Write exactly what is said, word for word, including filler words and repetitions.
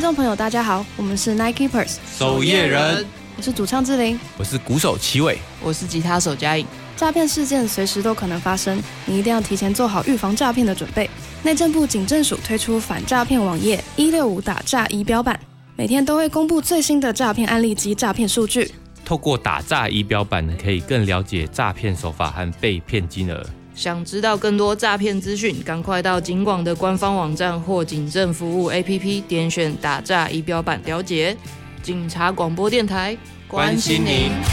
众朋友大家好，我们是 Night Keepers 守夜人， 我是主唱志玲， 我是鼓手齐伟， 我是吉他手嘉颖。 诈骗事件随时都可能发生，你一定要提前做好预防诈骗的准备。内政部警政署推出反诈骗网页一六五打诈仪表板，每天都会公布最新的诈骗案例及诈骗数据。 透过打诈仪表板，可以更了解诈骗手法和被骗金额。 想知道更多诈骗资讯，赶快到警广的官方网站或警政服务 A P P 点选打诈仪表板了解。警察广播电台， 关心您。